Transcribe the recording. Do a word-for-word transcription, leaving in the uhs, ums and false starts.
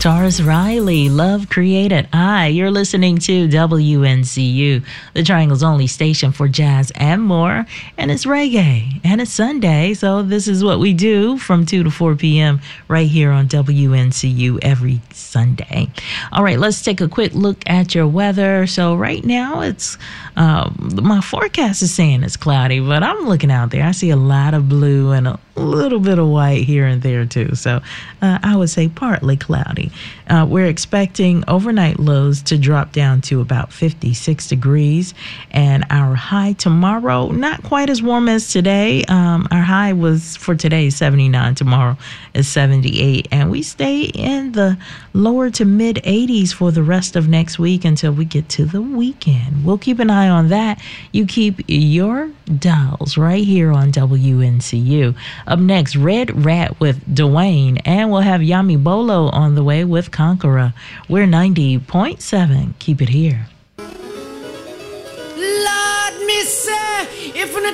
Taurus Riley, Love Created I. You're listening to W N C U, the Triangle's only station for jazz and more. And it's reggae, and it's Sunday, so this is what we do from two to four p.m. right here on W N C U every Sunday. All right, let's take a quick look at your weather. So right now, it's uh, my forecast is saying it's cloudy, but I'm looking out there. I see a lot of blue and a little bit of white here and there too. So uh, I would say partly cloudy. Uh, we're expecting overnight lows to drop down to about fifty-six degrees, and our high tomorrow, not quite as warm as today. Um, our high was for today seventy-nine, tomorrow is seventy-eight, and we stay in the lower to mid eighties for the rest of next week until we get to the weekend. We'll keep an eye on that. You keep your dials right here on W N C U. Up next, Red Rat with Dwayne, and we'll have Yami Bolo on the way with Conqueror. We're ninety point seven. Keep it here. Lord, me say, if you